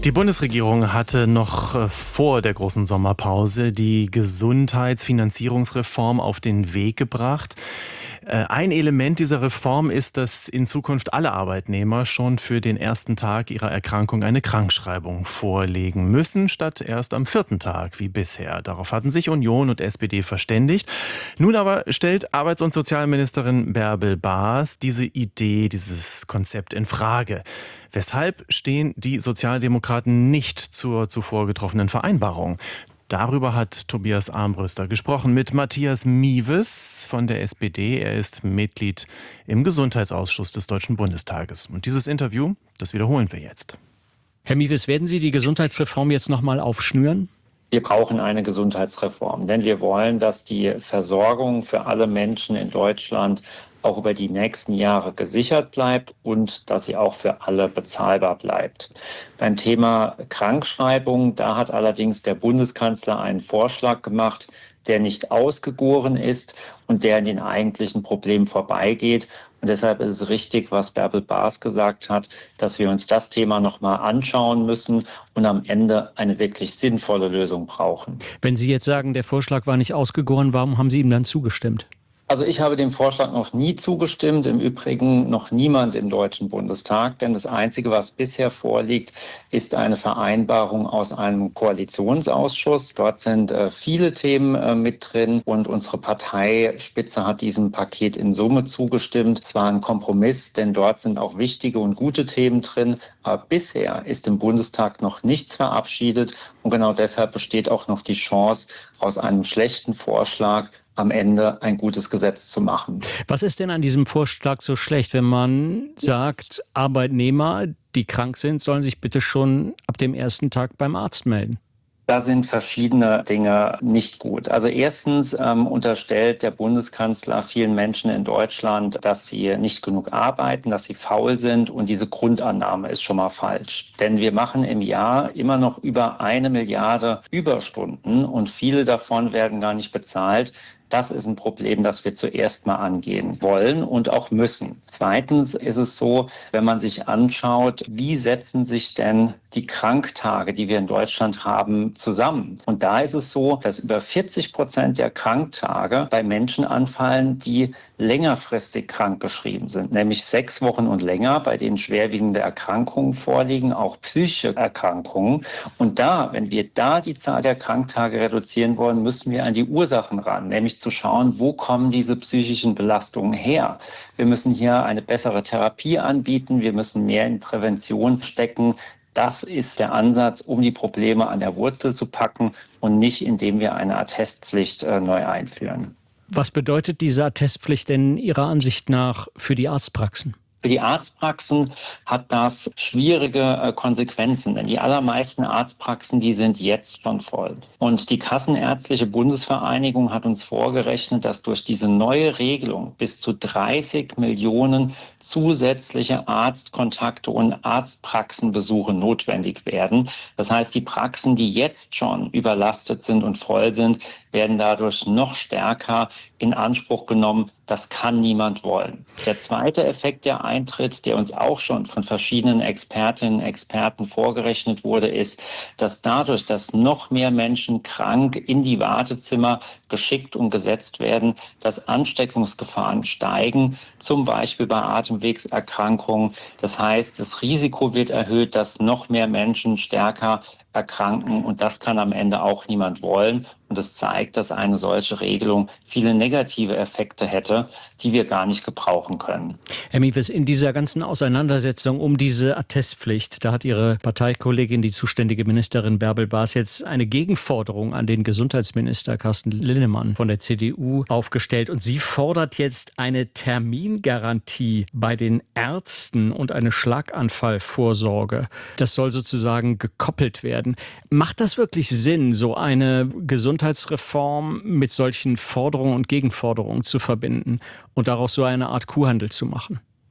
Die Bundesregierung hatte noch vor der großen Sommerpause die Gesundheitsfinanzierungsreform auf den Weg gebracht. Ein Element dieser Reform ist, dass in Zukunft alle Arbeitnehmer schon für den ersten Tag ihrer Erkrankung eine Krankschreibung vorlegen müssen, statt erst am 4. Tag wie bisher. Darauf hatten sich Union und SPD verständigt. Nun aber stellt Arbeits- und Sozialministerin Bärbel Baas diese Idee, dieses Konzept in Frage. Weshalb stehen die Sozialdemokraten nicht zur zuvor getroffenen Vereinbarung? Darüber hat Tobias Armbruster gesprochen mit Matthias Mieves von der SPD. Er ist Mitglied im Gesundheitsausschuss des Deutschen Bundestages. Und dieses Interview, das wiederholen wir jetzt. Herr Mieves, werden Sie die Gesundheitsreform jetzt nochmal aufschnüren? Wir brauchen eine Gesundheitsreform, denn wir wollen, dass die Versorgung für alle Menschen in Deutschland auch über die nächsten Jahre gesichert bleibt und dass sie auch für alle bezahlbar bleibt. Beim Thema Krankschreibung, da hat allerdings der Bundeskanzler einen Vorschlag gemacht, der nicht ausgegoren ist und der an den eigentlichen Problemen vorbeigeht. Und deshalb ist es richtig, was Bärbel Baas gesagt hat, dass wir uns das Thema nochmal anschauen müssen und am Ende eine wirklich sinnvolle Lösung brauchen. Wenn Sie jetzt sagen, der Vorschlag war nicht ausgegoren, warum haben Sie ihm dann zugestimmt? Also ich habe dem Vorschlag noch nie zugestimmt, im Übrigen noch niemand im Deutschen Bundestag, denn das Einzige, was bisher vorliegt, ist eine Vereinbarung aus einem Koalitionsausschuss. Dort sind viele Themen mit drin und unsere Parteispitze hat diesem Paket in Summe zugestimmt. Es war ein Kompromiss, denn dort sind auch wichtige und gute Themen drin, aber bisher ist im Bundestag noch nichts verabschiedet und genau deshalb besteht auch noch die Chance, aus einem schlechten Vorschlag am Ende ein gutes Gesetz zu machen. Was ist denn an diesem Vorschlag so schlecht, wenn man sagt, Arbeitnehmer, die krank sind, sollen sich bitte schon ab dem ersten Tag beim Arzt melden? Da sind verschiedene Dinge nicht gut. Also erstens unterstellt der Bundeskanzler vielen Menschen in Deutschland, dass sie nicht genug arbeiten, dass sie faul sind und diese Grundannahme ist schon mal falsch. Denn wir machen im Jahr immer noch über 1 Milliarde Überstunden und viele davon werden gar nicht bezahlt. Das ist ein Problem, das wir zuerst mal angehen wollen und auch müssen. Zweitens ist es so, wenn man sich anschaut, wie setzen sich denn die Kranktage, die wir in Deutschland haben, zusammen? Und da ist es so, dass über 40% der Kranktage bei Menschen anfallen, die längerfristig krankgeschrieben sind, nämlich 6 Wochen und länger, bei denen schwerwiegende Erkrankungen vorliegen, auch psychische Erkrankungen. Und da, wenn wir da die Zahl der Kranktage reduzieren wollen, müssen wir an die Ursachen ran, nämlich zu schauen, wo kommen diese psychischen Belastungen her. Wir müssen hier eine bessere Therapie anbieten, wir müssen mehr in Prävention stecken. Das ist der Ansatz, um die Probleme an der Wurzel zu packen und nicht, indem wir eine Attestpflicht neu einführen. Was bedeutet diese Attestpflicht denn Ihrer Ansicht nach für die Arztpraxen? Für die Arztpraxen hat das schwierige Konsequenzen, denn die allermeisten Arztpraxen, die sind jetzt schon voll. Und die Kassenärztliche Bundesvereinigung hat uns vorgerechnet, dass durch diese neue Regelung bis zu 30 Millionen zusätzliche Arztkontakte und Arztpraxenbesuche notwendig werden. Das heißt, die Praxen, die jetzt schon überlastet sind und voll sind, werden dadurch noch stärker in Anspruch genommen. Das kann niemand wollen. Der zweite Effekt, der eintritt, der uns auch schon von verschiedenen Expertinnen und Experten vorgerechnet wurde, ist, dass dadurch, dass noch mehr Menschen krank in die Wartezimmer geschickt und gesetzt werden, dass Ansteckungsgefahren steigen, zum Beispiel bei Atemwegserkrankungen. Das heißt, das Risiko wird erhöht, dass noch mehr Menschen stärker erkranken und das kann am Ende auch niemand wollen. Und es zeigt, dass eine solche Regelung viele negative Effekte hätte, die wir gar nicht gebrauchen können. Herr Mieves, in dieser ganzen Auseinandersetzung um diese Attestpflicht, da hat Ihre Parteikollegin, die zuständige Ministerin Bärbel Baas, jetzt eine Gegenforderung an den Gesundheitsminister Carsten Linnemann von der CDU aufgestellt. Und sie fordert jetzt eine Termingarantie bei den Ärzten und eine Schlaganfallvorsorge. Das soll sozusagen gekoppelt werden. Macht das wirklich Sinn, so eine Gesundheitsreform mit solchen Forderungen und Gegenforderungen zu verbinden und daraus so eine Art Kuhhandel zu machen?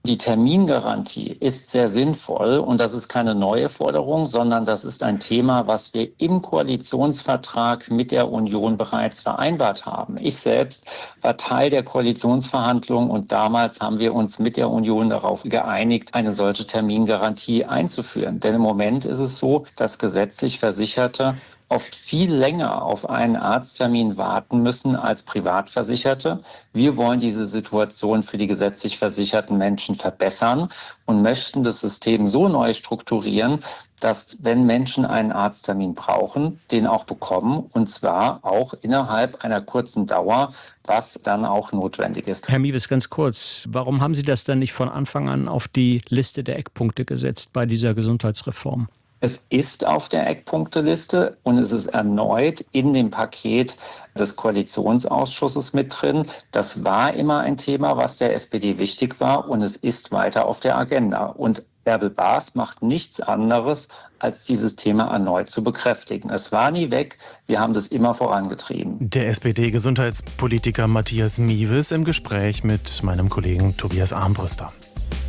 Die Termingarantie ist sehr sinnvoll und das ist keine neue Forderung, sondern das ist ein Thema, was wir im Koalitionsvertrag mit der Union bereits vereinbart haben. Ich selbst war Teil der Koalitionsverhandlungen und damals haben wir uns mit der Union darauf geeinigt, eine solche Termingarantie einzuführen. Denn im Moment ist es so, dass gesetzlich Versicherte oft viel länger auf einen Arzttermin warten müssen als Privatversicherte. Wir wollen diese Situation für die gesetzlich versicherten Menschen verbessern und möchten das System so neu strukturieren, dass, wenn Menschen einen Arzttermin brauchen, den auch bekommen, und zwar auch innerhalb einer kurzen Dauer, was dann auch notwendig ist. Herr Mewes, ganz kurz, warum haben Sie das dann nicht von Anfang an auf die Liste der Eckpunkte gesetzt bei dieser Gesundheitsreform? Es ist auf der Eckpunkteliste und es ist erneut in dem Paket des Koalitionsausschusses mit drin. Das war immer ein Thema, was der SPD wichtig war und es ist weiter auf der Agenda. Und Bärbel Baas macht nichts anderes, als dieses Thema erneut zu bekräftigen. Es war nie weg, wir haben das immer vorangetrieben. Der SPD-Gesundheitspolitiker Matthias Mewes im Gespräch mit meinem Kollegen Tobias Armbruster.